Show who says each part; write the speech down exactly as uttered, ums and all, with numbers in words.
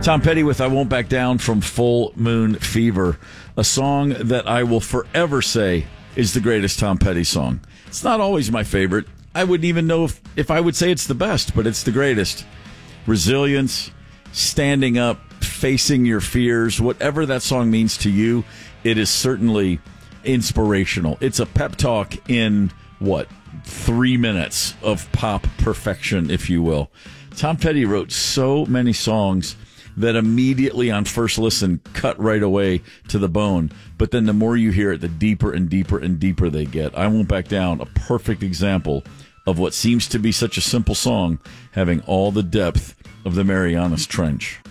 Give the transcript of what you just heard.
Speaker 1: Tom Petty with I Won't Back Down from Full Moon Fever, a song that I will forever say is the greatest Tom Petty song. It's not always my favorite. I wouldn't even know if, if I would say it's the best, but it's the greatest. Resilience, standing up, facing your fears, whatever that song means to you, it is certainly inspirational. It's a pep talk in, what, three minutes of pop perfection, if you will. Tom Petty wrote so many songs that immediately on first listen cut right away to the bone. But then the more you hear it, the deeper and deeper and deeper they get. I Won't Back Down, a perfect example of what seems to be such a simple song, having all the depth of the Marianas Trench.